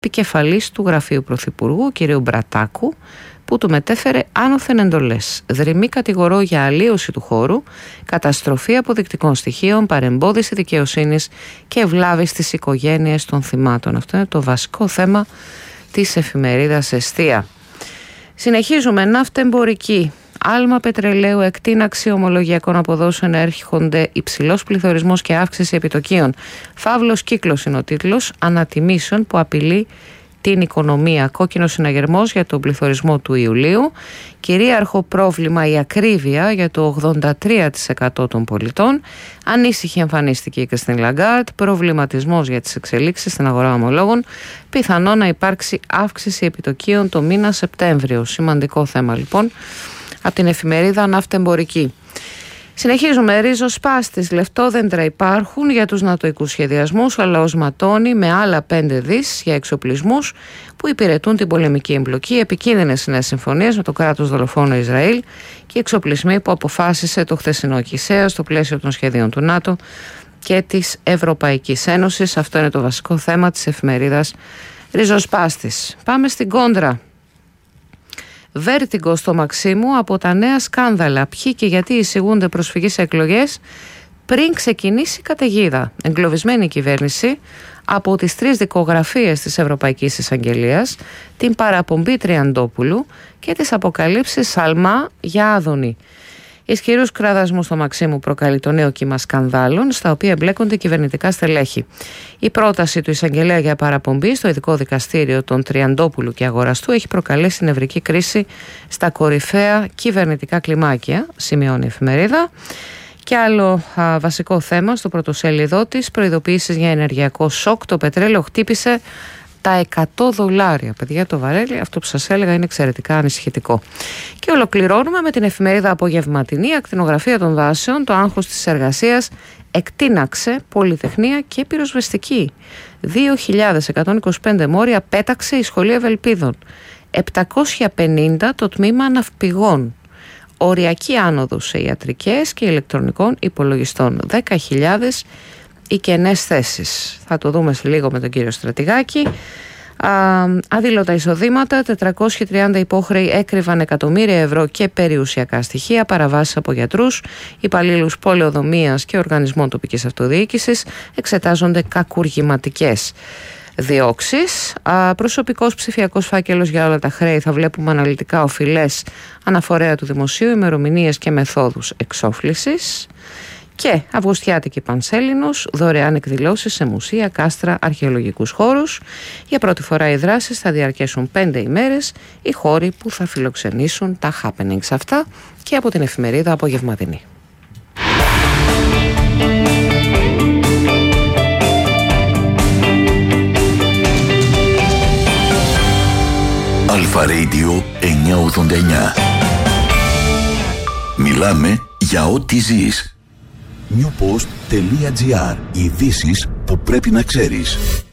επικεφαλής του γραφείου Πρωθυπουργού, κ. Μπρατάκου, που του μετέφερε άνωθεν εντολές. Δρυμή κατηγορώ για αλλίωση του χώρου, καταστροφή αποδεικτικών στοιχείων, παρεμπόδιση δικαιοσύνης και ευλάβη στις οικογένειες των θυμάτων. Αυτό είναι το βασικό θέμα της εφημερίδας Εστία. Συνεχίζουμε. Ναύτεμπορική. Άλμα πετρελαίου, εκτείναξη ομολογιακών αποδόσεων, έρχονται υψηλός πληθωρισμός και αύξηση επιτοκίων. Φαύλος κύκλος είναι ο τίτλος, ανατιμήσεων που απειλεί την οικονομία. Κόκκινος συναγερμός για τον πληθωρισμό του Ιουλίου. Κυρίαρχο πρόβλημα η ακρίβεια για το 83% των πολιτών. Ανήσυχη εμφανίστηκε η Κριστίν Λαγκάρτ. Προβληματισμός για τις εξελίξεις στην αγορά ομολόγων. Πιθανό να υπάρξει αύξηση επιτοκίων το μήνα Σεπτέμβριο. Σημαντικό θέμα λοιπόν από την εφημερίδα Ναύτεμπορική. Συνεχίζουμε. Ριζοσπάστης. Λεφτόδεντρα υπάρχουν για τους νατοικούς σχεδιασμούς, αλλά ως ματώνει με άλλα 5 δις για εξοπλισμούς που υπηρετούν την πολεμική εμπλοκή, επικίνδυνες νέες συμφωνίες με το κράτος δολοφόνο Ισραήλ και εξοπλισμοί που αποφάσισε το χθεσινό ΚΙΣΕΑ στο πλαίσιο των σχεδίων του ΝΑΤΟ και της Ευρωπαϊκής Ένωσης. Αυτό είναι το βασικό θέμα της εφημερίδας Ριζοσπάστης. Πάμε στην κόντρα. Βέρτιγκο στο Μαξίμου από τα νέα σκάνδαλα. Ποιοι και γιατί εισηγούνται προσφυγή σε εκλογές πριν ξεκινήσει η καταιγίδα. Εγκλωβισμένη η κυβέρνηση από τις 3 δικογραφίες της Ευρωπαϊκής Εισαγγελίας, την παραπομπή Τριαντόπουλου και τις αποκαλύψεις Σαλμά για Άδωνη. Ισχυρούς κραδασμούς στο Μαξίμου προκαλεί το νέο κύμα σκανδάλων, στα οποία εμπλέκονται κυβερνητικά στελέχη. Η πρόταση του εισαγγελέα για παραπομπή στο ειδικό δικαστήριο των Τριαντόπουλου και Αγοραστού έχει προκαλέσει νευρική κρίση στα κορυφαία κυβερνητικά κλιμάκια, σημειώνει η εφημερίδα. Και άλλο βασικό θέμα στο πρωτοσέλιδό της, προειδοποιήσεις για ενεργειακό σοκ. Το πετρέλαιο χτύπησε τα $100. Παιδιά, το βαρέλι, αυτό που σας έλεγα, είναι εξαιρετικά ανησυχητικό. Και ολοκληρώνουμε με την εφημερίδα Απογευματινή. Ακτινογραφία των δάσεων, το άγχος της εργασίας εκτείναξε πολυτεχνία και πυροσβεστική. 2.125 μόρια πέταξε η Σχολή Ευελπίδων. 750 το τμήμα ναυπηγών. Οριακή άνοδος σε ιατρικές και ηλεκτρονικών υπολογιστών. 10.000 οι κενές θέσεις. Θα το δούμε σε λίγο με τον κύριο Στρατηγάκη. Αδήλωτα εισοδήματα, 430 υπόχρεοι έκρυβαν εκατομμύρια ευρώ και περιουσιακά στοιχεία, παραβάσεις από γιατρούς, υπαλλήλους πολεοδομίας και οργανισμών τοπικής αυτοδιοίκησης, εξετάζονται κακουργηματικές διώξεις. Προσωπικός ψηφιακός φάκελος για όλα τα χρέη, θα βλέπουμε αναλυτικά οφειλές, αναφορέα του δημοσίου, ημερομηνίες και μεθόδους εξόφλησης. Και Αυγουστιάτικη Πανσέλινος, δωρεάν εκδηλώσεις σε μουσεία, κάστρα, αρχαιολογικούς χώρους. Για πρώτη φορά οι δράσεις θα διαρκέσουν 5 ημέρες, οι χώροι που θα φιλοξενήσουν τα happenings αυτά, και από την εφημερίδα Απογευματινή. Αλφα Radio 989. Μιλάμε για ό,τι ζεις. Newpost.gr. Ειδήσεις που πρέπει να ξέρεις.